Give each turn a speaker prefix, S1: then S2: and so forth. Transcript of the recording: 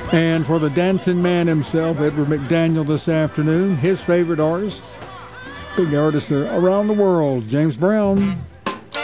S1: And for the dancing man himself, Edward McDaniel, this afternoon, his favorite artist, big artist around the world, James Brown.